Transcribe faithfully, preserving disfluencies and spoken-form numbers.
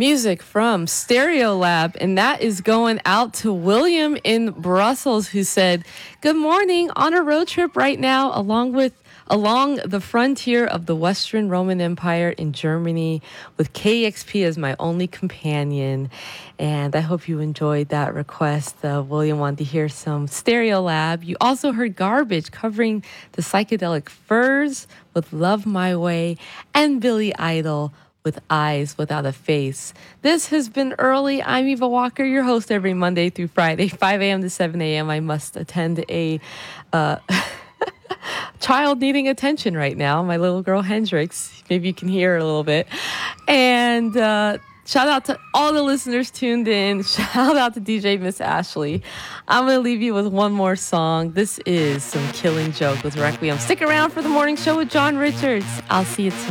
Music from Stereolab, and that is going out to William in Brussels, who said, "Good morning, on a road trip right now along with along the frontier of the Western Roman Empire in Germany with K X P as my only companion." And I hope you enjoyed that request. Uh, William wanted to hear some Stereolab. You also heard Garbage covering the Psychedelic Furs with Love My Way, and Billy Idol with Eyes Without a Face. This has been Early. I'm Eva Walker, your host every Monday through Friday, five a.m. to seven a.m. I must attend a uh, child needing attention right now, my little girl Hendrix. Maybe you can hear her a little bit. And uh, shout out to all the listeners tuned in. Shout out to D J Miss Ashley. I'm going to leave you with one more song. This is some Killing Joke with Requiem. Stick around for the morning show with John Richards. I'll see you tomorrow.